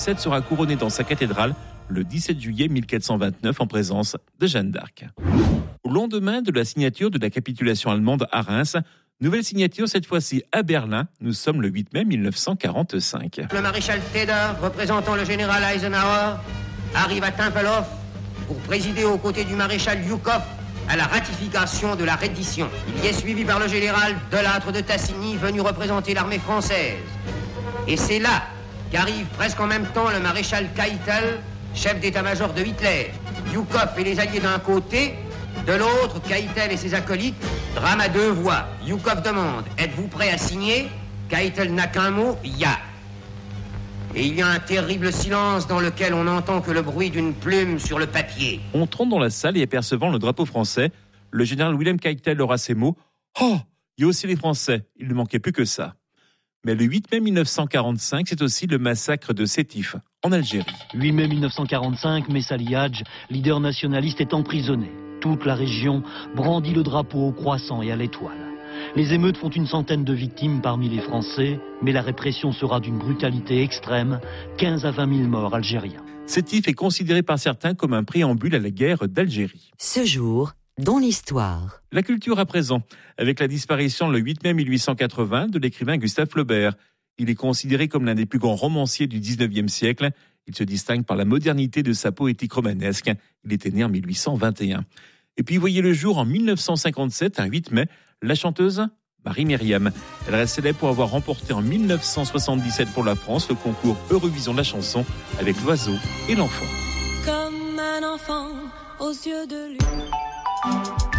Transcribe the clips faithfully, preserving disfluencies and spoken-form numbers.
Cette sera couronnée dans sa cathédrale le dix-sept juillet mille quatre cent vingt-neuf en présence de Jeanne d'Arc. Au lendemain de la signature de la capitulation allemande à Reims, nouvelle signature cette fois-ci à Berlin, nous sommes le huit mai mille neuf cent quarante-cinq. Le maréchal Tedder, représentant le général Eisenhower, arrive à Tempelhof pour présider aux côtés du maréchal Zhukov à la ratification de la reddition. Il y est suivi par le général Delattre de Tassigny, venu représenter l'armée française. Et c'est là qu'arrive presque en même temps le maréchal Keitel, chef d'état-major de Hitler. Zhukov et les Alliés d'un côté, de l'autre, Keitel et ses acolytes, drame à deux voix. Zhukov demande « Êtes-vous prêt à signer ?» Keitel n'a qu'un mot « Ya ». Et il y a un terrible silence dans lequel on n'entend que le bruit d'une plume sur le papier. Entrant dans la salle et apercevant le drapeau français, le général Wilhelm Keitel aura ces mots « Oh, il y a aussi les Français, il ne manquait plus que ça ». Mais le huit mai mille neuf cent quarante-cinq, c'est aussi le massacre de Sétif, en Algérie. huit mai mille neuf cent quarante-cinq, Messali Hadj, leader nationaliste, est emprisonné. Toute la région brandit le drapeau au croissant et à l'étoile. Les émeutes font une centaine de victimes parmi les Français, mais la répression sera d'une brutalité extrême, quinze à vingt mille morts algériens. Sétif est considéré par certains comme un préambule à la guerre d'Algérie. Ce jour, dans l'histoire. La culture à présent, avec la disparition le huit mai mille huit cent quatre-vingts de l'écrivain Gustave Flaubert. Il est considéré comme l'un des plus grands romanciers du dix-neuvième siècle. Il se distingue par la modernité de sa poétique romanesque. Il était né en mille huit cent vingt et un. Et puis, voyez le jour en mille neuf cent cinquante-sept, un huit mai, la chanteuse Marie-Myriam. Elle reste célèbre pour avoir remporté en mille neuf cent soixante-dix-sept pour la France le concours Eurovision de la chanson avec l'oiseau et l'enfant. Comme un enfant aux yeux de lune.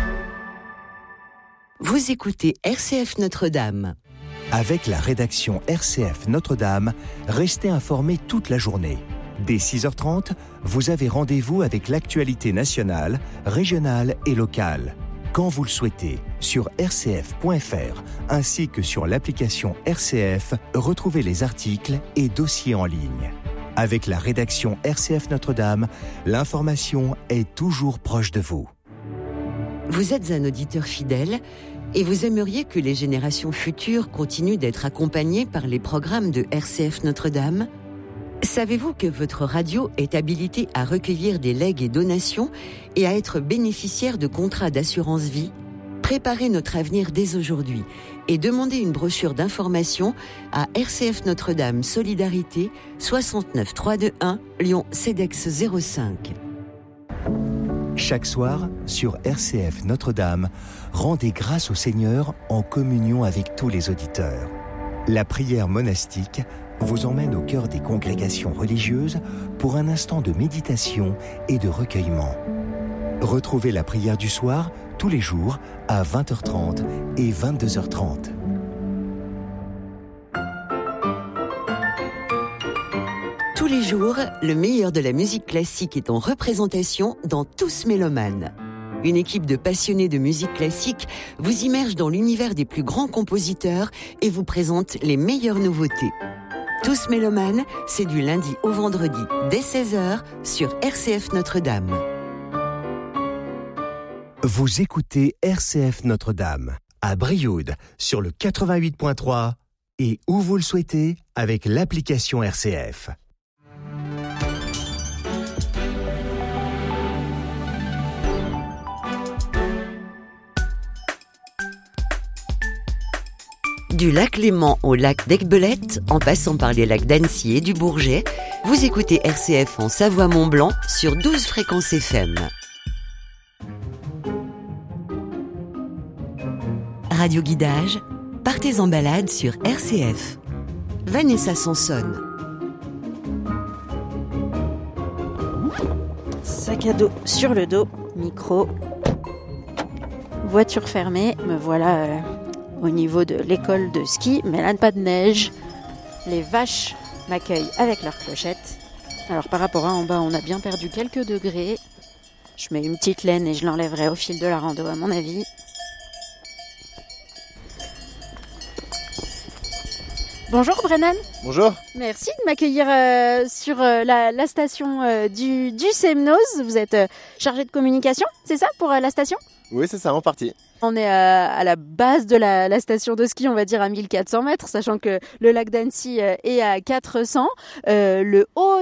Vous écoutez R C F Notre-Dame. Avec la rédaction R C F Notre-Dame, restez informés toute la journée. Dès six heures trente, vous avez rendez-vous avec l'actualité nationale, régionale et locale. Quand vous le souhaitez, sur r c f point f r ainsi que sur l'application R C F, retrouvez les articles et dossiers en ligne. Avec la rédaction R C F Notre-Dame, l'information est toujours proche de vous. Vous êtes un auditeur fidèle et vous aimeriez que les générations futures continuent d'être accompagnées par les programmes de R C F Notre-Dame ? Savez-vous que votre radio est habilitée à recueillir des legs et donations et à être bénéficiaire de contrats d'assurance vie ? Préparez notre avenir dès aujourd'hui et demandez une brochure d'information à R C F Notre-Dame Solidarité soixante-neuf trois cent vingt-et-un Lyon CEDEX zéro cinq. Chaque soir, sur R C F Notre-Dame, rendez grâce au Seigneur en communion avec tous les auditeurs. La prière monastique vous emmène au cœur des congrégations religieuses pour un instant de méditation et de recueillement. Retrouvez la prière du soir tous les jours à vingt heures trente et vingt-deux heures trente. Tous les jours, le meilleur de la musique classique est en représentation dans Tous Mélomanes. Une équipe de passionnés de musique classique vous immerge dans l'univers des plus grands compositeurs et vous présente les meilleures nouveautés. Tous Mélomanes, c'est du lundi au vendredi dès seize heures sur R C F Notre-Dame. Vous écoutez R C F Notre-Dame à Brioude sur le quatre-vingt-huit point trois et où vous le souhaitez avec l'application R C F. Du lac Léman au lac d'Aiguebelette, en passant par les lacs d'Annecy et du Bourget, vous écoutez R C F en Savoie-Mont-Blanc sur douze fréquences F M. Radio Guidage, partez en balade sur R C F. Vanessa Sanson. Sac à dos sur le dos, micro, voiture fermée, me voilà euh, au niveau de l'école de ski, mais là pas de neige. Les vaches m'accueillent avec leurs clochettes. Alors par rapport à en bas, on a bien perdu quelques degrés. Je mets une petite laine et je l'enlèverai au fil de la rando à mon avis. Bonjour Brennan. Bonjour. Merci de m'accueillir euh, sur euh, la, la station euh, du, du Semnoz. Vous êtes euh, chargé de communication, c'est ça, pour euh, la station ? Oui, c'est ça, en partie. On est à, à la base de la, la station de ski, on va dire à mille quatre cents mètres, sachant que le lac d'Annecy est à quatre cents. Euh, le haut